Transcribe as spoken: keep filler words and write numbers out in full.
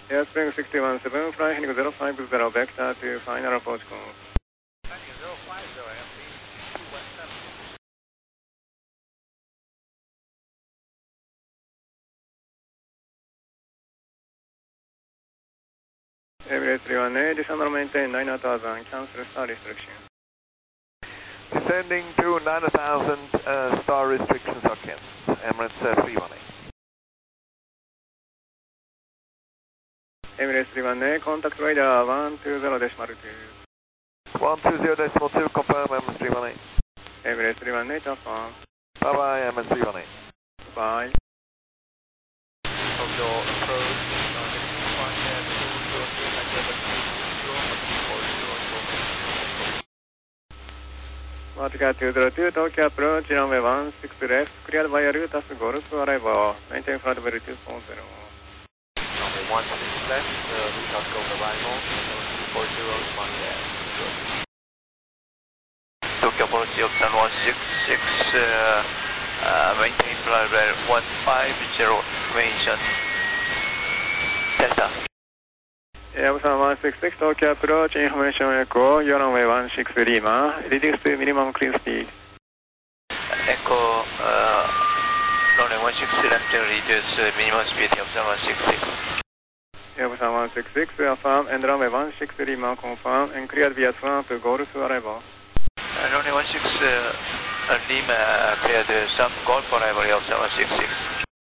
Airspring six one seven, fly heading zero five zero, vector to final approach call. Heading zero five zero, M D two one seven. Emirates three one eight, descend maintain nine thousand, cancel star restriction. Descending to nine thousand, uh, star restrictions are cancelled. Emirates uh, three one eight. Emirates three one eight, contact radar one two zero decimal two. one two zero decimal two, confirm Emirates three one eight. Emirates three one eight, affirm. Bye bye, Emirates three one eight. Bye. Tokyo approach, contact two zero three nine seven two four zero four. Vertical two zero two, Tokyo approach, runway one six left, cleared via route as Golf arrival, maintain flight level two four zero. Runway one six left, uh, route as Golf arrival, two four zero, contact. Tokyo approach, Yokotan one six six, uh, uh, maintain flight level one five zero, information. Delta. Yokotan one six six, Tokyo approach, information echo, your runway one six Lima, reduce to minimum clean speed. Echo, uh, runway one six left, reduce uh, minimum speed of one six six. Yokotan one six six, affirm, and runway one six Lima confirm, and cleared via swan to Golf arrival. Uh, runway one six uh, Lima cleared uh, some Golf arrival of one six six.